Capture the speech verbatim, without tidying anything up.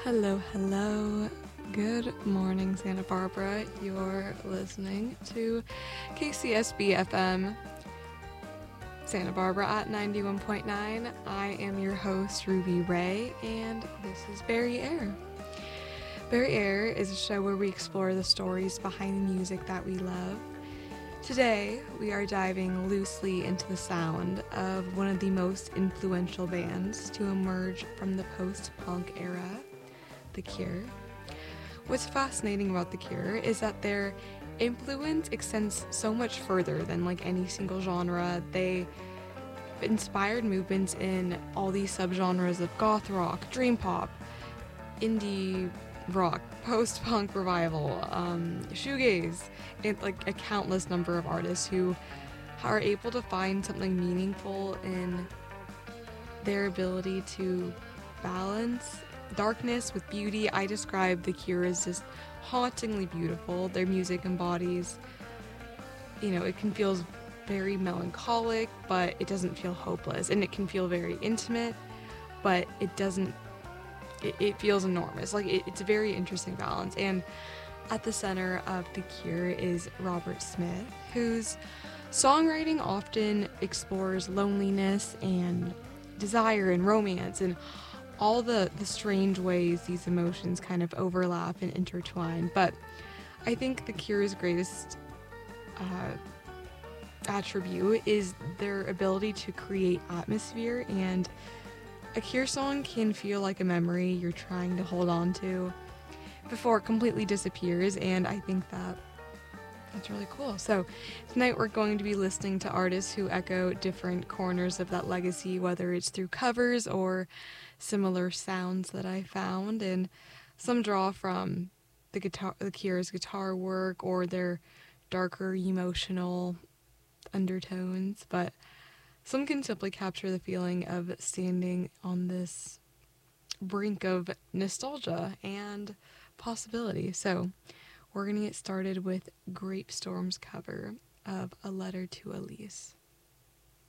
Hello, hello. Good morning, Santa Barbara. You're listening to K C S B F M Santa Barbara at ninety-one point nine. I am your host, Ruby Ray, and this is Berry Air. Berry Air is a show where we explore the stories behind the music that we love. Today, we are diving loosely into the sound of one of the most influential bands to emerge from the post-punk era, The Cure. What's fascinating about The Cure is that their influence extends so much further than like any single genre. They inspired movements in all these subgenres of goth rock, dream pop, indie rock, post-punk revival, um, shoegaze, and like a countless number of artists who are able to find something meaningful in their ability to balance darkness with beauty. I describe The Cure as just hauntingly beautiful. Their music embodies, you know, it can feel very melancholic, but it doesn't feel hopeless, and it can feel very intimate, but it doesn't it, it feels enormous. Like it, it's a very interesting balance. And at the center of The Cure is Robert Smith, whose songwriting often explores loneliness and desire and romance and all the, the strange ways these emotions kind of overlap and intertwine. But I think The Cure's greatest uh, attribute is their ability to create atmosphere, and a Cure song can feel like a memory you're trying to hold on to before it completely disappears, and I think that that's really cool. So tonight we're going to be listening to artists who echo different corners of that legacy, whether it's through covers or similar sounds that I found, and some draw from the guitar, the Cure's guitar work or their darker emotional undertones, but some can simply capture the feeling of standing on this brink of nostalgia and possibility. So we're going to get started with Grape Storm's cover of A Letter to Elise.